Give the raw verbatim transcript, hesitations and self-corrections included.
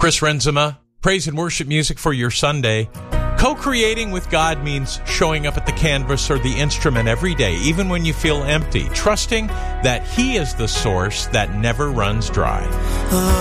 Chris Renzema, praise and worship music for your Sunday. Co-creating with God means showing up at the canvas or the instrument every day, even when you feel empty, trusting that He is the source that never runs dry.